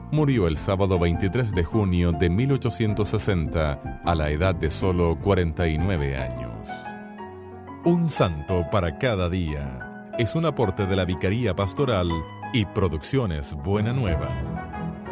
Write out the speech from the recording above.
murió el sábado 23 de junio de 1860 a la edad de solo 49 años. Un santo para cada día es un aporte de la Vicaría Pastoral y Producciones Buena Nueva.